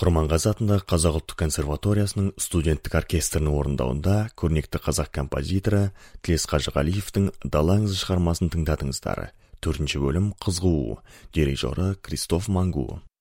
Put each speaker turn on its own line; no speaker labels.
Құрманғазы атындағы Қазақ ұлттық консерваториясының студенттік оркестрінің орындауында көрнекті қазақ композиторы Тілес Қажығалиевтің «Дала аңызы» шығармасын тыңдадыңыздар. 4-ші бөлім «Қыз қуу», дирижері Кристоф Мангу.